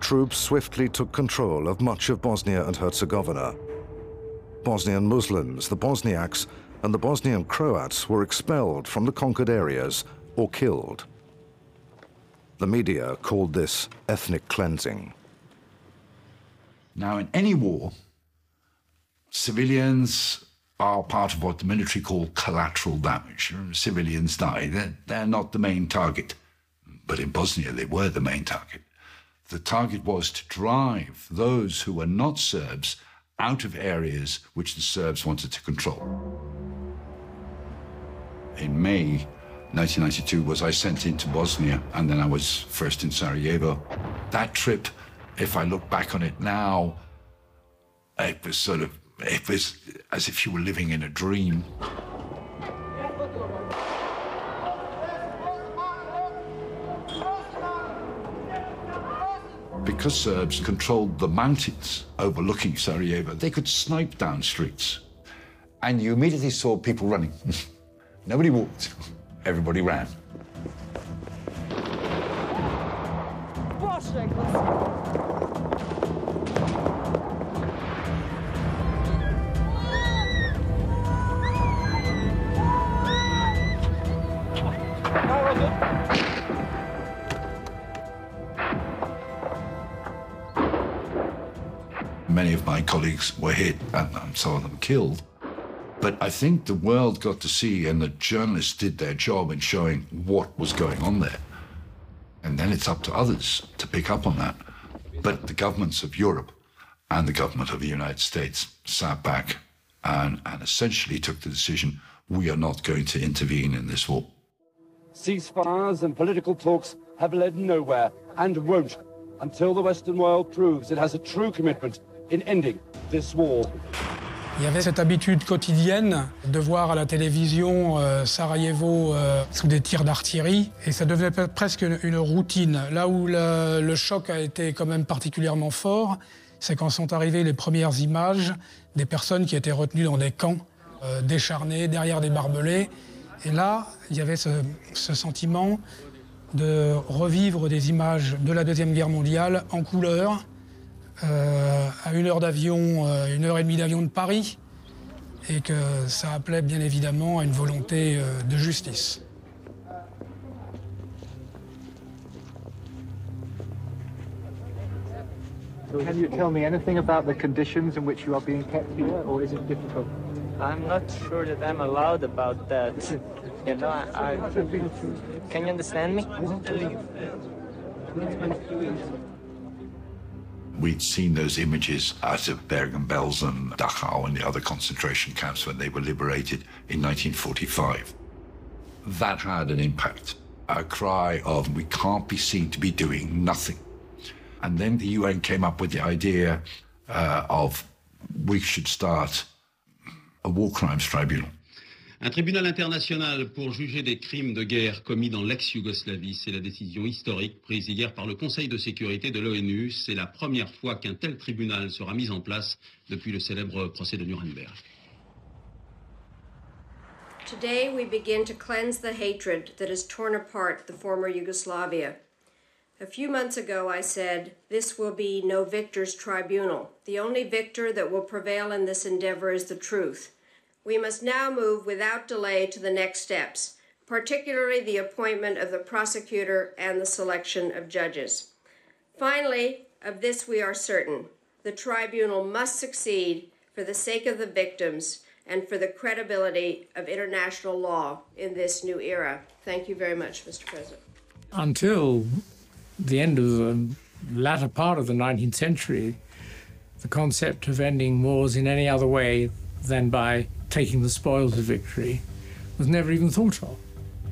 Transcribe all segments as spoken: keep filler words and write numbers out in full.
troops swiftly took control of much of Bosnia and Herzegovina. Bosnian Muslims, the Bosniaks, and the Bosnian Croats were expelled from the conquered areas or killed. The media called this ethnic cleansing. Now, in any war, civilians are part of what the military call collateral damage. Civilians die. They're, they're not the main target. But in Bosnia, they were the main target. The target was to drive those who were not Serbs out of areas which the Serbs wanted to control. In May nineteen ninety-two was I sent into Bosnia, and then I was first in Sarajevo. That trip, if I look back on it now, it was sort of, it was as if you were living in a dream. Because Serbs controlled the mountains overlooking Sarajevo, they could snipe down streets. And you immediately saw people running. Nobody walked, everybody ran. Many of my colleagues were hit and some of them killed. But I think the world got to see, and the journalists did their job in showing what was going on there. And then it's up to others to pick up on that. But the governments of Europe and the government of the United States sat back and, and essentially took the decision, we are not going to intervene in this war. Ceasefires and political talks have led nowhere and won't until the Western world proves it has a true commitment in ending this war. Il y avait cette habitude quotidienne de voir à la télévision euh, Sarajevo euh, sous des tirs d'artillerie, et ça devenait presque une, une routine. Là où le, le choc a été quand même particulièrement fort, c'est quand sont arrivées les premières images des personnes qui étaient retenues dans des camps, euh, décharnés, derrière des barbelés. Et là, il y avait ce, ce sentiment de revivre des images de la Deuxième Guerre mondiale en couleur, euh, à une heure d'avion, euh, une heure et demie d'avion de Paris, et que ça appelait bien évidemment à une volonté euh, de justice. Can you tell me anything about the conditions in which you are being kept here, or is it difficult? I'm not sure that I'm allowed about that. You know, I, I, can you understand me? We'd seen those images out of Bergen-Belsen, Dachau, and the other concentration camps when they were liberated in nineteen forty-five. That had an impact, a cry of, we can't be seen to be doing nothing. And then the U N came up with the idea uh, of we should start a war crimes tribunal. Un tribunal international pour juger des crimes de guerre commis dans l'ex-Yougoslavie, c'est la décision historique prise hier par le Conseil de sécurité de l'ONU. C'est la première fois qu'un tel tribunal sera mis en place depuis le célèbre procès de Nuremberg. Today we begin to cleanse the hatred that has torn apart the former Yugoslavia. A few months ago I said, this will be no victor's tribunal. The only victor that will prevail in this endeavor is the truth. We must now move without delay to the next steps, particularly the appointment of the prosecutor and the selection of judges. Finally, of this we are certain. The tribunal must succeed for the sake of the victims and for the credibility of international law in this new era. Thank you very much, Mister President. Until the end of the latter part of the nineteenth century, the concept of ending wars in any other way than by taking the spoils of victory was never even thought of.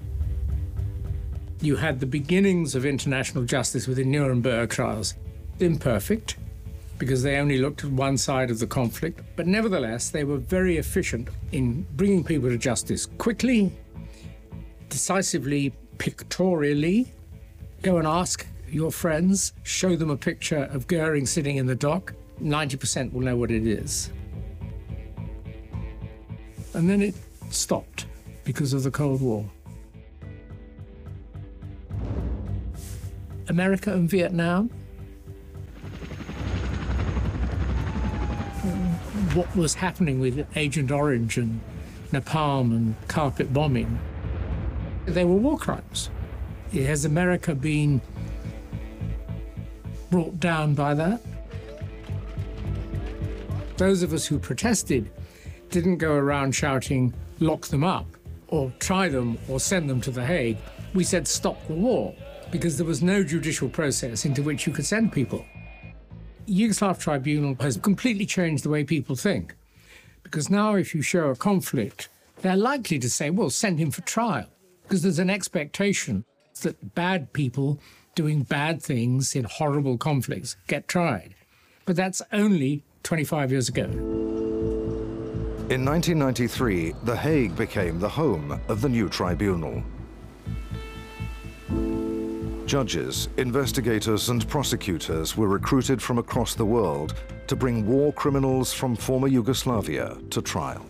You had the beginnings of international justice with the Nuremberg trials. Imperfect, because they only looked at one side of the conflict, but nevertheless, they were very efficient in bringing people to justice quickly, decisively, pictorially. Go and ask your friends, show them a picture of Goering sitting in the dock, ninety percent will know what it is. And then it stopped because of the Cold War. America and Vietnam, what was happening with Agent Orange and napalm and carpet bombing, they were war crimes. Has America been brought down by that? Those of us who protested didn't go around shouting, lock them up, or try them, or send them to The Hague. We said, stop the war, because there was no judicial process into which you could send people. Yugoslav Tribunal has completely changed the way people think, because now if you show a conflict, they're likely to say, well, send him for trial, because there's an expectation that bad people doing bad things in horrible conflicts get tried. But that's only twenty-five years ago. In nineteen ninety-three, The Hague became the home of the new tribunal. Judges, investigators and prosecutors were recruited from across the world to bring war criminals from former Yugoslavia to trial.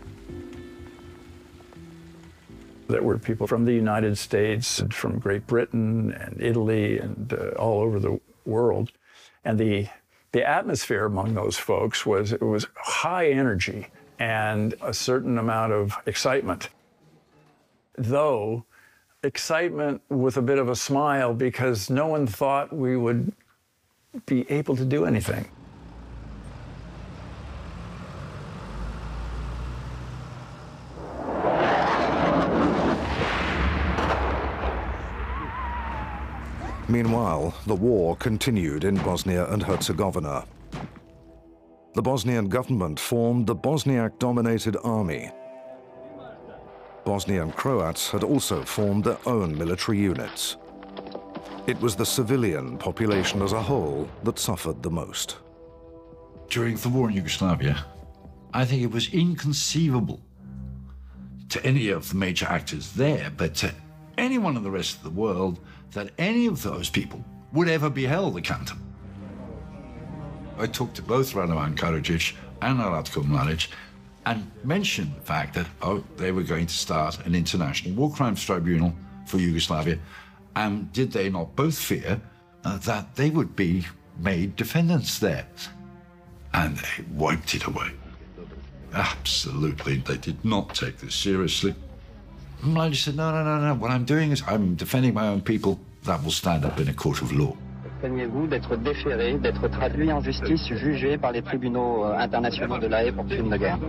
There were people from the United States, and from Great Britain and Italy and uh, all over the world. And the, the atmosphere among those folks was, it was high energy and a certain amount of excitement. Though, excitement with a bit of a smile, because no one thought we would be able to do anything. Meanwhile, the war continued in Bosnia and Herzegovina. The Bosnian government formed the Bosniak-dominated army. Bosnian Croats had also formed their own military units. It was the civilian population as a whole that suffered the most. During the war in Yugoslavia, I think it was inconceivable to any of the major actors there, but to anyone in the rest of the world, that any of those people would ever be held accountable. I talked to both Radovan Karadzic and Ratko Mladic and mentioned the fact that, oh, they were going to start an international war crimes tribunal for Yugoslavia, and did they not both fear uh, that they would be made defendants there? And they wiped it away. Absolutely, they did not take this seriously. Mladic said, no, no, no, no, what I'm doing is I'm defending my own people. That will stand up in a court of law. Craignez-vous d'être déféré, d'être traduit en justice, jugé par les tribunaux internationaux de La Haye pour crimes de guerre?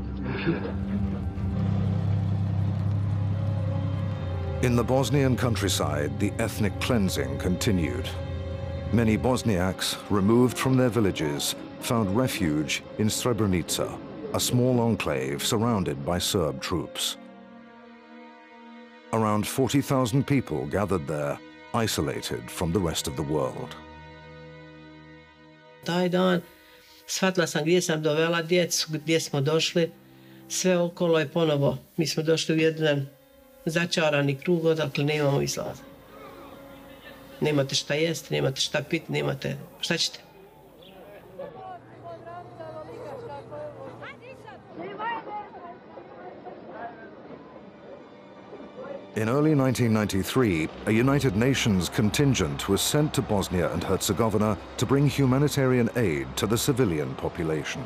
In the Bosnian countryside, the ethnic cleansing continued. Many Bosniaks, removed from their villages, found refuge in Srebrenica, a small enclave surrounded by Serb troops. Around forty thousand people gathered there, isolated from the rest of the world. Taj dan shvatila sam gdje sam dovela djecu, gdje smo došli. Sve okolo je ponovo. Mi smo došli u jedan začarani krug odakle nemamo izlaza. Nemate šta jesti, nemate šta piti, nemate... Šta ćete? In early nineteen ninety-three, a United Nations contingent was sent to Bosnia and Herzegovina to bring humanitarian aid to the civilian population.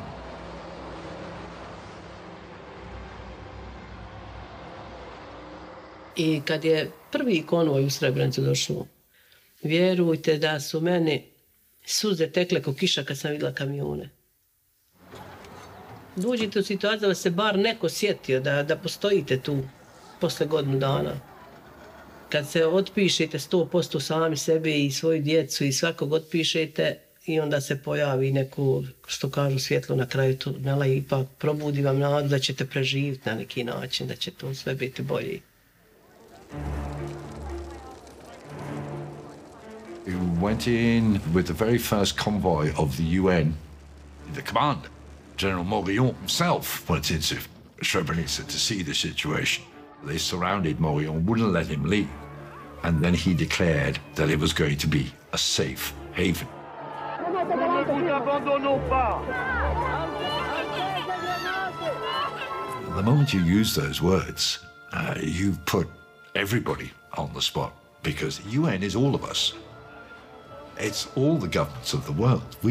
I kad je prvi konvoj u Srebrenicu došao, vjerujte da su meni suze tekle ko kiša kad sam vidjela kamione. Dođite u situaciju da se bar neko sjetio da, da postojite tu posle godinu dana. Kad se otpišete sto posto sami sebe i svoju djecu i svakog otpišete, i onda se pojavi neko, što kažu, svjetlo na kraju tunela i ipak probudi vam nadu da ćete preživjeti na neki način, da će to sve biti bolje. You went in with the very first convoy of the U N. The commander, General Morillon himself, went into Srebrenica to see the situation. They surrounded Morillon, wouldn't let him leave. And then he declared that it was going to be a safe haven. The moment you use those words, uh, you've put everybody on the spot, because the U N is all of us. It's all the governments of the world. We